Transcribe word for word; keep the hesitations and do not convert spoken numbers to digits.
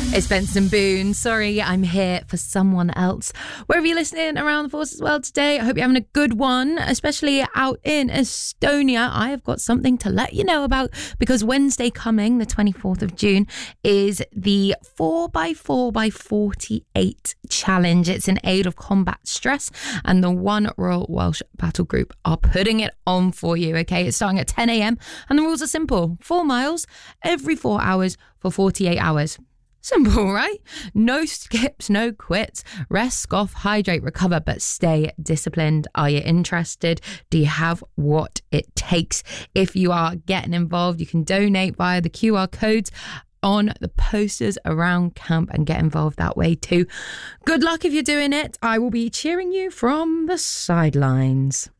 It's Benson Boone. Sorry, I'm here for someone else. Wherever you're listening around the Forces World today, I hope you're having a good one, especially out in Estonia. I have got something to let you know about because Wednesday coming, the twenty-fourth of June, is the four by four by forty-eight challenge. It's in aid of combat stress, and the One Royal Welsh Battle Group are putting it on for you, okay? It's starting at ten a.m. and the rules are simple. Four miles every four hours for forty-eight hours. Simple, right? No skips, no quits. Rest, scoff, hydrate, recover, but stay disciplined. Are you interested? Do you have what it takes? If you are getting involved, you can donate via the Q R codes on the posters around camp and get involved that way too. Good luck if you're doing it. I will be cheering you from the sidelines.